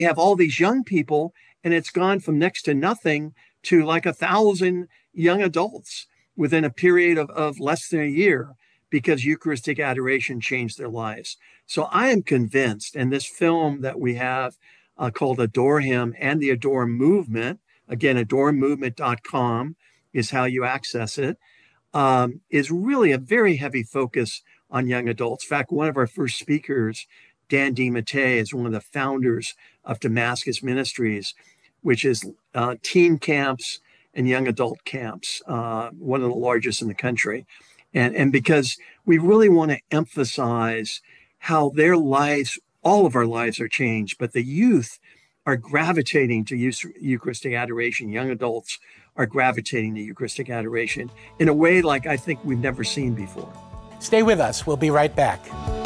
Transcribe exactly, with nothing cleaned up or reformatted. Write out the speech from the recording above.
have all these young people, and it's gone from next to nothing to like a thousand young adults within a period of, of less than a year because Eucharistic adoration changed their lives. So I am convinced, and this film that we have uh, called Adore Him and the Adore Movement, again, adore movement dot com is how you access it, um, is really a very heavy focus on young adults. In fact, one of our first speakers, Dan DiMattei, is one of the founders of Damascus Ministries, which is uh, teen camps and young adult camps, uh, one of the largest in the country. And, and because we really want to emphasize how their lives, all of our lives are changed, but the youth are gravitating to Eucharistic adoration. Young adults are gravitating to Eucharistic adoration in a way like I think we've never seen before. Stay with us. We'll be right back.